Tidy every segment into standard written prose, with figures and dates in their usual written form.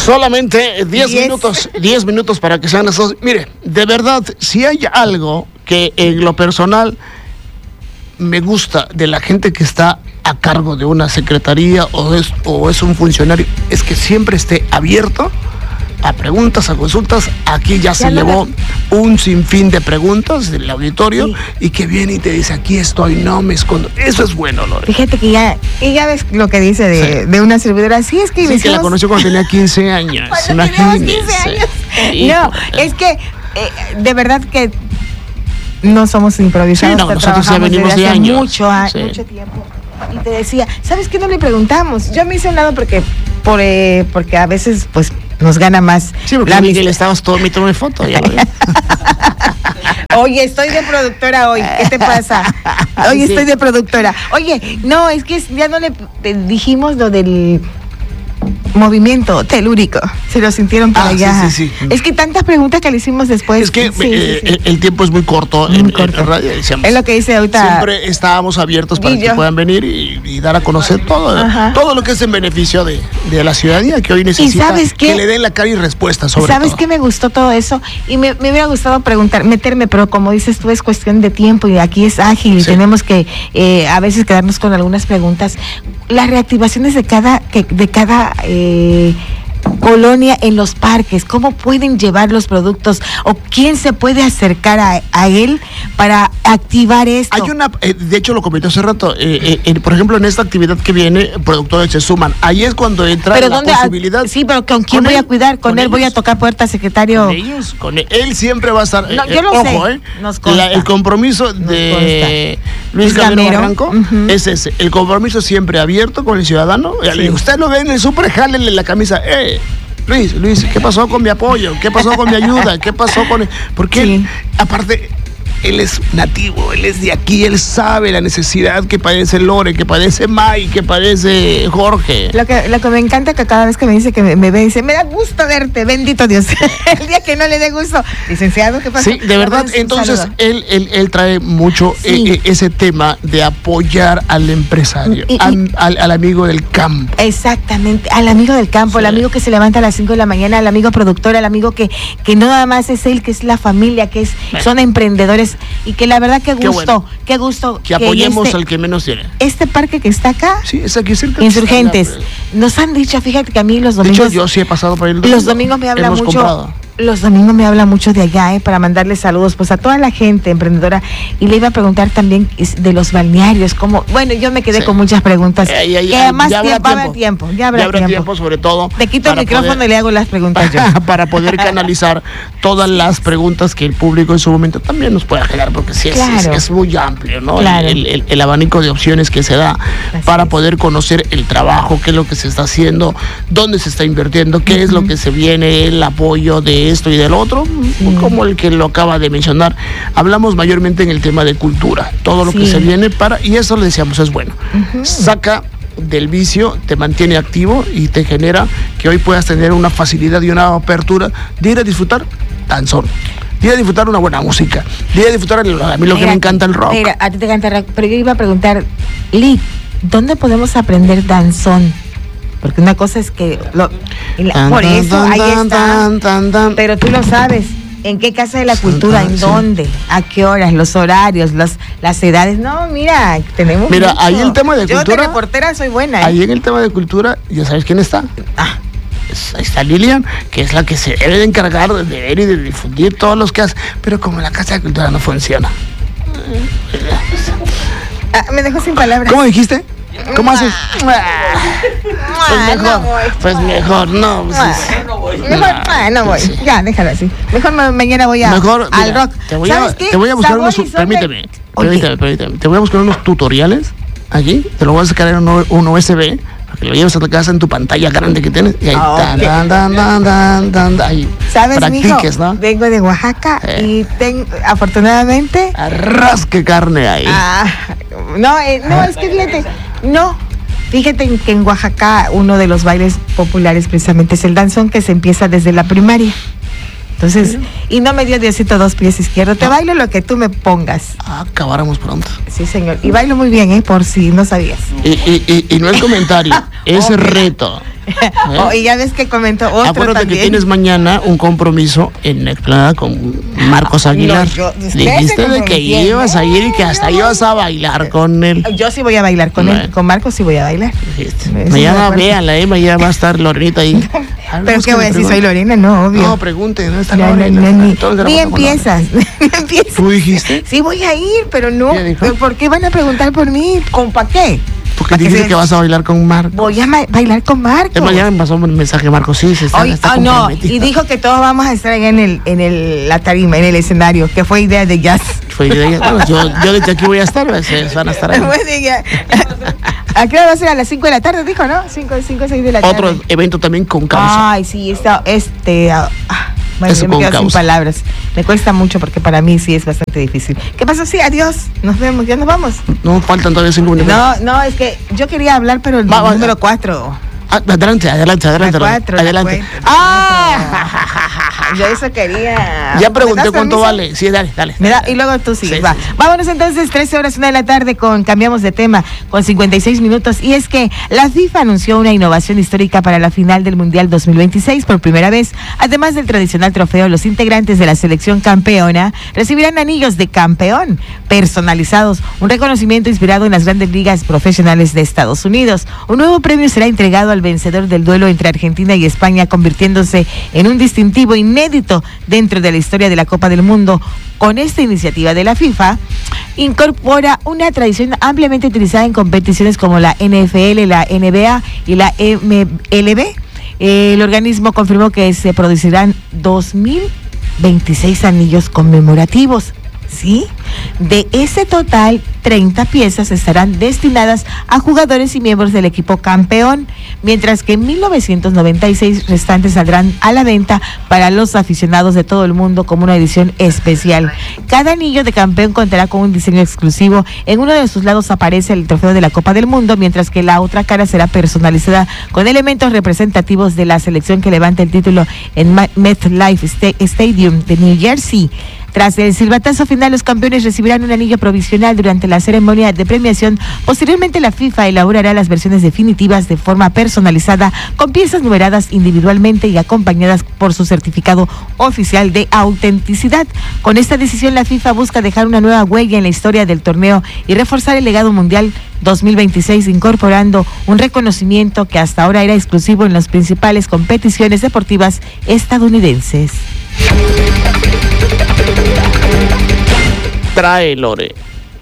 Solamente 10 minutos para que sean las 2. Mire, de verdad, si hay algo que en lo personal me gusta de la gente que está a cargo de una secretaría o es un funcionario, es que siempre esté abierto a preguntas, a consultas. Aquí ya se llevó un sinfín de preguntas del auditorio, sí, y que viene y te dice, aquí estoy, no me escondo. Eso es bueno, Lore. Fíjate que ya ves lo que dice de una servidora. Sí, es que... Sí, que la conoció cuando tenía 15 años. Cuando teníamos 15 años. No, es que de verdad que no somos improvisados. Sí, no, nosotros ya venimos de años. Mucho tiempo. Y te decía, ¿sabes qué no le preguntamos? Yo me hice a un lado porque a veces, pues, nos gana más. Sí, porque Miguel estabas todo mi tono de foto. Ya lo vi. Oye, estoy de productora hoy. ¿Qué te pasa? Hoy sí, estoy de productora. Oye, no, es que ya no le dijimos lo del movimiento telúrico. Se lo sintieron por allá. Sí. Es que tantas preguntas que le hicimos después. Es que el tiempo es muy corto. En radio, decíamos, es lo que dice ahorita. Siempre estábamos abiertos para que puedan venir y dar a conocer todo lo que es en beneficio de la ciudadanía que hoy necesita que le den la cara y respuesta sobre todo. ¿Sabes qué me gustó todo eso? Y me hubiera gustado meterme, pero como dices tú, es cuestión de tiempo y aquí es ágil y tenemos que a veces quedarnos con algunas preguntas. Las reactivaciones de cada colonia en los parques, ¿cómo pueden llevar los productos o quién se puede acercar a él para activar esto? Hay de hecho lo comentó hace rato, por ejemplo en esta actividad que viene, productores se suman, ahí es cuando entra la posibilidad. Sí, pero ¿con quién voy a cuidar? ¿Con él voy a tocar puerta, secretario? Con él siempre va a estar, no, yo lo sé, nos consta. El compromiso de Luis Gamero Barranco es ese, el compromiso siempre abierto con el ciudadano. Sí. Usted lo ve en el súper, jálenle la camisa, Luis, ¿qué pasó con mi apoyo? ¿Qué pasó con mi ayuda? ¿Qué pasó con...? Porque aparte, él es nativo, él es de aquí, él sabe la necesidad que padece Lore, que padece May, que padece Jorge. Lo que me encanta que cada vez que me dice que me ve, dice, me da gusto verte, bendito Dios. El día que no le dé gusto, licenciado, ¿qué pasa? Sí, de verdad, entonces él trae mucho ese tema de apoyar al empresario, al amigo del campo. Exactamente, al amigo del campo, al amigo que se levanta a las 5 de la mañana, al amigo productor, al amigo que no nada más es él, que es la familia, que son emprendedores. Y que la verdad qué gusto que apoyemos al que menos tiene. Este parque que está acá, sí, es aquí cerca, Insurgentes, nos han dicho, fíjate que a mí los domingos, de hecho yo sí he pasado por el domingo, los domingos me habla mucho. Los domingos me habla mucho de allá, para mandarle saludos pues a toda la gente emprendedora, y le iba a preguntar también de los balnearios, como, bueno, yo me quedé con muchas preguntas, que más habrá tiempo, sobre todo. Te quito el micrófono y le hago las preguntas yo. Para poder canalizar todas las preguntas que el público en su momento también nos pueda generar, porque sí es muy amplio, ¿no? Claro. El abanico de opciones que se da para poder conocer el trabajo, qué es lo que se está haciendo, dónde se está invirtiendo, qué es lo que se viene, el apoyo de esto y del otro, como el que lo acaba de mencionar. Hablamos mayormente en el tema de cultura, todo lo que se viene y eso le decíamos es bueno. Saca del vicio, te mantiene activo y te genera que hoy puedas tener una facilidad y una apertura de ir a disfrutar danzón, de ir a disfrutar una buena música, de ir a disfrutar a mí lo que me encanta el rock. Mira, a ti te encanta el rock, pero yo iba a preguntar, Lee, ¿dónde podemos aprender danzón? Porque una cosa es que por eso ahí está, pero tú lo sabes, ¿en qué Casa de la Cultura? ¿En dónde? ¿A qué horas? ¿Los horarios? ¿Las edades? No, mira, tenemos mucho. Ahí el tema de cultura. Yo de reportera soy buena. Ahí en el tema de cultura, ¿ya sabes quién está? Ahí está Lilian, que es la que se debe de encargar de ver y de difundir todos los que hace, pero como la Casa de Cultura no funciona. Me dejó sin palabras. ¿Cómo dijiste? ¿Cómo haces? Pues mejor no. No voy. Ya, déjalo así. Mejor mañana voy al rock. ¿Sabes qué? Te voy a buscar permíteme. Te voy a buscar unos tutoriales aquí. Te lo voy a sacar en un USB para que lo lleves a tu casa en tu pantalla grande que tienes. Y ahí, ahí ¿sabes, practiques, mijo? ¿No? Vengo de Oaxaca y afortunadamente rasque carne ahí. Es que fíjate. Fíjate que en Oaxaca uno de los bailes populares precisamente es el danzón, que se empieza desde la primaria. Entonces, y no me dio Diosito 2 pies izquierdos, te bailo lo que tú me pongas. Acabáramos pronto. Sí, señor, y bailo muy bien, por si no sabías. Y no el comentario, es reto. Y ya ves que comentó otro. Acuérdate también. que tienes mañana un compromiso en la explanada con Marcos Aguilar. Dijiste de que ibas a ir y que hasta ibas a bailar con él. Yo sí voy a bailar con él. Con Marcos sí voy a bailar. Mañana véanla, mañana va a estar Lorenita ahí. Pero qué voy a decir, soy Lorena, no, obvio. No, pregunten, ¿no está Lorena? Ni empiezas. ¿Tú dijiste? Sí, voy a ir, pero no. ¿Por qué van a preguntar por mí? ¿Para qué? Porque dijiste que vas a bailar con Marcos. Voy a bailar con Marcos. Mañana me pasó un mensaje Marcos, sí, se está no, y dijo que todos vamos a estar allá en la tarima, en el escenario, que fue idea de Jazz. Fue idea de Jazz. Bueno, yo desde aquí voy a estar, van a estar ahí. ¿A qué hora va a ser? A las 5 de la tarde, dijo, ¿no? 5 o 6 de la tarde. Otro evento también con causa. Ay, sí, bueno, yo me quedo sin palabras. Me cuesta mucho porque para mí sí es bastante difícil. ¿Qué pasó? Sí, adiós. Nos vemos, ya nos vamos. No, faltan todavía 5 minutos. No, es que yo quería hablar, pero el número 4. Adelante. Adelante. Yo eso quería. Ya pregunté cuánto vale. Sí, dale. Y luego tú sigues, va. Sí. Vámonos entonces, 13 horas, 1 de la tarde, cambiamos de tema, con 56 minutos. Y es que la FIFA anunció una innovación histórica para la final del Mundial 2026 por primera vez. Además del tradicional trofeo, los integrantes de la selección campeona recibirán anillos de campeón personalizados, un reconocimiento inspirado en las grandes ligas profesionales de Estados Unidos. Un nuevo premio será entregado al vencedor del duelo entre Argentina y España, convirtiéndose en un distintivo inédito dentro de la historia de la Copa del Mundo. Con esta iniciativa de la FIFA, incorpora una tradición ampliamente utilizada en competiciones como la NFL, la NBA y la MLB. El organismo confirmó que se producirán 2026 anillos conmemorativos. ¿Sí? De ese total, 30 piezas estarán destinadas a jugadores y miembros del equipo campeón, mientras que 1996 restantes saldrán a la venta para los aficionados de todo el mundo como una edición especial. Cada anillo de campeón contará con un diseño exclusivo. En uno de sus lados aparece el trofeo de la Copa del Mundo, mientras que la otra cara será personalizada con elementos representativos de la selección que levanta el título en MetLife Stadium de New Jersey. Tras el silbatazo final, los campeones recibirán un anillo provisional durante la ceremonia de premiación. Posteriormente, la FIFA elaborará las versiones definitivas de forma personalizada, con piezas numeradas individualmente y acompañadas por su certificado oficial de autenticidad. Con esta decisión, la FIFA busca dejar una nueva huella en la historia del torneo y reforzar el legado mundial 2026, incorporando un reconocimiento que hasta ahora era exclusivo en las principales competiciones deportivas estadounidenses. Trae, Lore,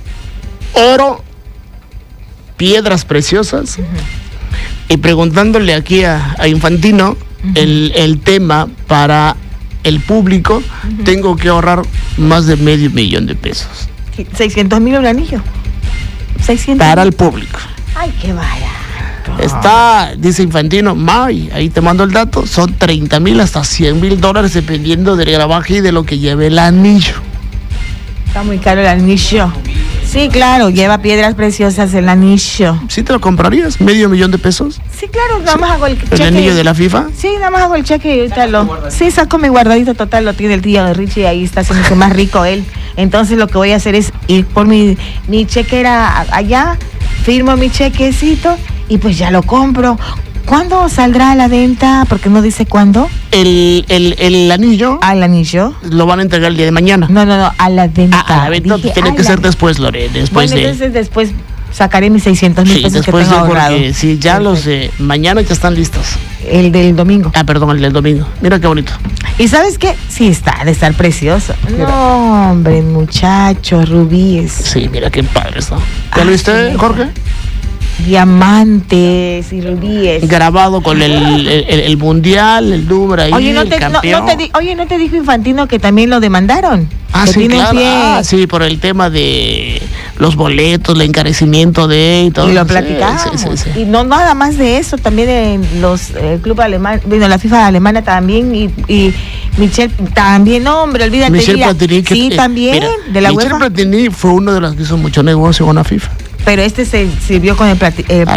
oro, piedras preciosas, y preguntándole aquí a Infantino el tema para el público, tengo que ahorrar más de $500,000 de pesos. 600,000 un anillo. 600 para el público. Ay, qué barato. Está, dice Infantino, ahí te mando el dato, son 30,000 hasta $100,000 dependiendo del gravaje y de lo que lleve el anillo. Está muy caro el anillo. Sí, claro, lleva piedras preciosas el anillo. ¿Sí te lo comprarías? ¿$500,000 de pesos? Sí, claro, nada más hago el cheque. ¿El anillo de la FIFA? Sí, nada más hago el cheque y ahorita sí, saco mi guardadito total, lo tiene el tío de Richie y ahí está haciéndose más rico él. Entonces lo que voy a hacer es ir por mi chequera allá, firmo mi chequecito y pues ya lo compro. ¿Cuándo saldrá a la venta? Porque no dice cuándo. El anillo. ¿Al anillo? Lo van a entregar el día de mañana. No, a la venta. A la venta tiene que ser después, Lore. Entonces después sacaré mis 600,000 pesos que tengo ahorrado. Sí, ya los de mañana ya están listos. El del domingo. Perdón, el del domingo. Mira qué bonito. ¿Y sabes qué? Sí, está de estar precioso. Mira. No, hombre, muchachos, rubíes. Sí, mira qué padre está. ¿Ya lo viste, Jorge? Diamantes y rubíes. Grabado con el mundial, el número ahí, oye, el campeón. ¿no te dijo Infantino que también lo demandaron? Sí, claro. Sí, por el tema de los boletos, el encarecimiento de y todo. Y lo platicamos. Sí. Y no nada más de eso, también en los club alemán, la FIFA alemana también y Michel también, hombre, olvídate. Michel Platini, sí, también, mira, de la Michel UEFA. Platini fue uno de los que hizo mucho negocio con la FIFA. Pero se sirvió con el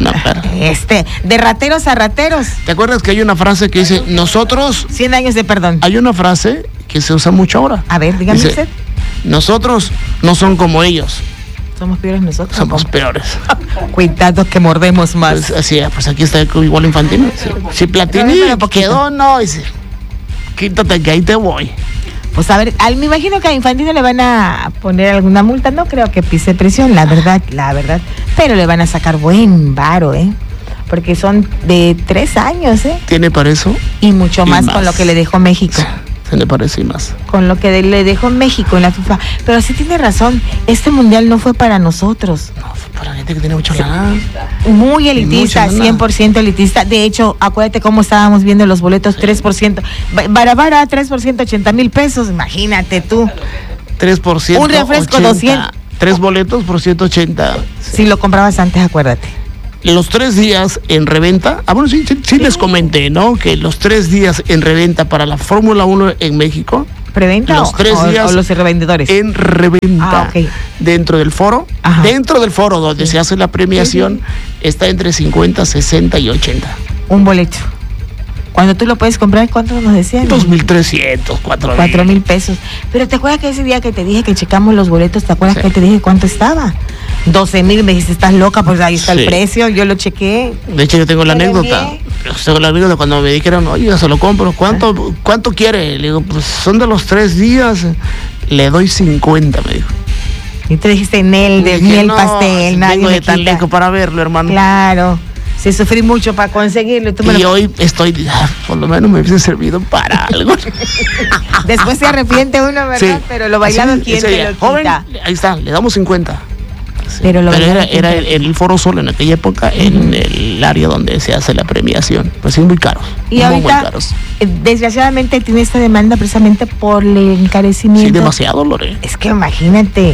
de rateros a rateros. ¿Te acuerdas que hay una frase que dice, nosotros... 100 años de perdón. Hay una frase que se usa mucho ahora. A ver, dígame usted. Nosotros no son como ellos. Somos peores nosotros. Somos peores. Cuidado que mordemos más. Pues, así, pues aquí está igual Infantino. Si Platini quedó, no, dice, quítate que ahí te voy. Pues a ver, me imagino que a Infantino le van a poner alguna multa, no creo que pise presión, la verdad, pero le van a sacar buen varo, porque son de 3 años, ¿Tiene para eso? Y mucho más con lo que le dejó México. Se le parece y más. Con lo que le dejó México en la FIFA. Pero sí tiene razón, este mundial no fue para nosotros. No, fue para gente que tiene mucho lana. Muy elitista, 100% elitista. De hecho, acuérdate cómo estábamos viendo los boletos, 3%. Barabara, 3%, 80,000 pesos, imagínate tú. 3%. Un refresco, 80, 200. 3 boletos por 180. Si lo comprabas antes, acuérdate. Los 3 días en reventa, bueno, sí les comenté, ¿no? Que los 3 días en reventa para la Fórmula 1 en México. ¿Preventa los 3 días o los revendedores? En reventa. Okay. Dentro del foro. Ajá. Dentro del foro donde se hace la premiación, está entre 50, 60 y 80. Un boleto. Cuando tú lo puedes comprar, ¿cuánto nos decían? 2,300, 4,000. 4,000 pesos. Pero ¿te acuerdas que ese día que te dije que checamos los boletos, te acuerdas que te dije cuánto estaba? 12,000, me dijiste, estás loca, pues ahí está el precio, yo lo chequé. De hecho, yo tengo la anécdota. Cuando me dijeron, oye, se lo compro, ¿cuánto quiere? Le digo, pues son de los 3 días, le doy 50, me dijo. Y te dijiste, Nel, de miel, pastel, nadie vengo me de tan quita. lejos para verlo, hermano. Claro. Sí, sufrí mucho para conseguirlo. Y hoy estoy, por lo menos me hubiese servido para algo. Después se arrepiente uno, ¿verdad? Sí. Pero lo bailado, ¿quién te lo quita? Joven, ahí está, le damos 50. Sí. Pero era el Foro Sol en aquella época, en el área donde se hace la premiación. Pues sí, muy caros. Y ahorita, muy caros. Desgraciadamente, tiene esta demanda precisamente por el encarecimiento. Sí, demasiado, Lore. Es que imagínate,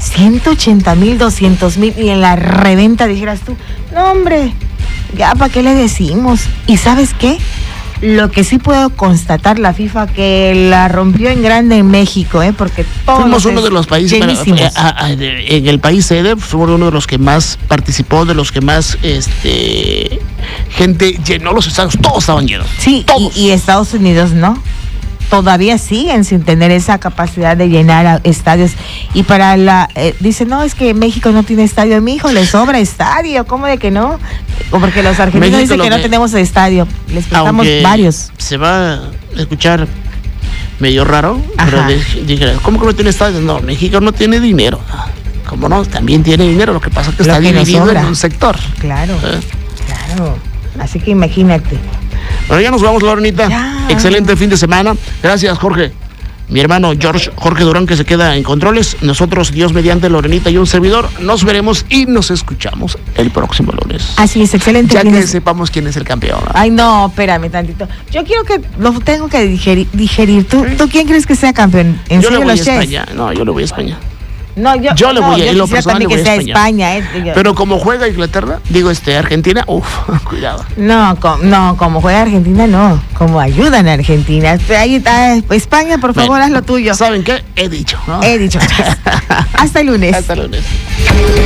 180,000, 200,000 y en la reventa dijeras tú, no, hombre, ya para qué le decimos. ¿Y sabes qué? Lo que sí puedo constatar, la FIFA que la rompió en grande en México, porque todos fuimos uno de los países en el país sede, fuimos uno de los que más participó, de los que más gente llenó los estadios, todos estaban llenos. Sí, todos. Y Estados Unidos no. Todavía siguen sin tener esa capacidad de llenar estadios. Y para dice, no, es que México no tiene estadio. Mi hijo, le sobra estadio. ¿Cómo de que no? O porque los argentinos dicen que no tenemos estadio. Les prestamos varios. Se va a escuchar medio raro, pero dije, ¿cómo que no tiene estadio? No, México no tiene dinero. ¿Cómo no? También tiene dinero. Lo que pasa es que está dividido en un sector. Claro, claro. Así que imagínate. Bueno, ya nos vamos, Lorenita. Excelente fin de semana. Gracias, Jorge. Mi hermano Jorge Durán, que se queda en controles. Nosotros, Dios mediante, Lorenita y un servidor, nos veremos y nos escuchamos el próximo lunes. Así es, excelente. Ya que sepamos quién es el campeón. Ay, no, espérame tantito. Yo quiero que lo tengo que digerir. ¿Tú quién crees que sea campeón? ¿En yo le voy a España. No, yo le voy a España. No, yo le voy a lo personal también que sea España. Pero como juega Inglaterra, Argentina, cuidado. No, como juega Argentina, no. Como ayudan a Argentina. Ahí está España, por favor, haz lo tuyo. ¿Saben qué? He dicho, ¿no? He dicho. Hasta el lunes. Hasta el lunes.